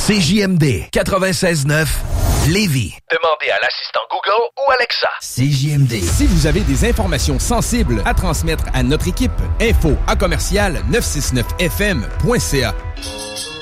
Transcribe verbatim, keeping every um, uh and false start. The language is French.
C J M D quatre-vingt-seize neuf Lévis. Demandez à l'assistant Google ou Alexa. C J M D. Si vous avez des informations sensibles à transmettre à notre équipe, info à commercial neuf cent soixante-neuf F M point C A.